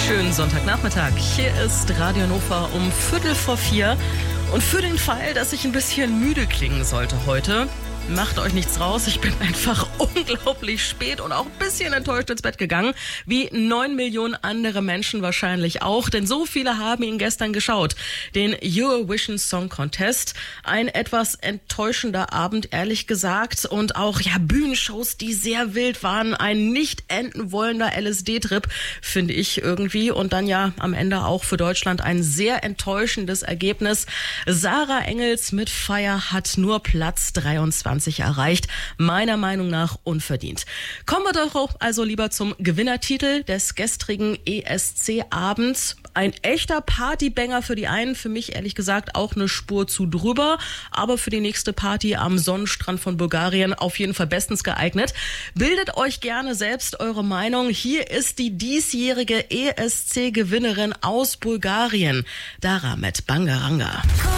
Schönen Sonntagnachmittag. Hier ist Radio Hannover um 3:45. Und für den Fall, dass ich ein bisschen müde klingen sollte heute, macht euch nichts raus. Ich bin einfach unglaublich spät und auch ein bisschen enttäuscht ins Bett gegangen. Wie 9 Millionen andere Menschen wahrscheinlich auch. Denn so viele haben ihn gestern geschaut. Den Eurovision Song Contest. Ein etwas enttäuschender Abend, ehrlich gesagt. Und auch Bühnenshows, die sehr wild waren. Ein nicht enden wollender LSD-Trip, finde ich irgendwie. Und dann am Ende auch für Deutschland ein sehr enttäuschendes Ergebnis. Sarah Engels mit Fire hat nur Platz 23 erreicht. Meiner Meinung nach unverdient. Kommen wir doch also lieber zum Gewinnertitel des gestrigen ESC-Abends. Ein echter Partybanger für die einen, für mich ehrlich gesagt auch eine Spur zu drüber, aber für die nächste Party am Sonnenstrand von Bulgarien auf jeden Fall bestens geeignet. Bildet euch gerne selbst eure Meinung. Hier ist die diesjährige ESC-Gewinnerin aus Bulgarien, Dara mit Bangaranga.